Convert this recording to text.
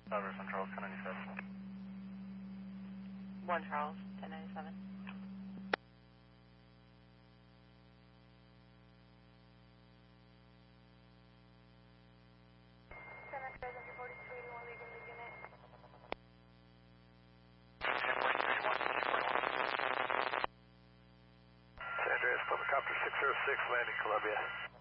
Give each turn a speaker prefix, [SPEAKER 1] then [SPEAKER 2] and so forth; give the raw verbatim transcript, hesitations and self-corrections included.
[SPEAKER 1] Traverse on Charles, ten ninety-seven.
[SPEAKER 2] one Charles, ten ninety-seven.
[SPEAKER 3] San Andreas, forty-two eighty-one, leaving the unit.
[SPEAKER 1] San Andreas, Cobra Copter six zero six, landing Columbia.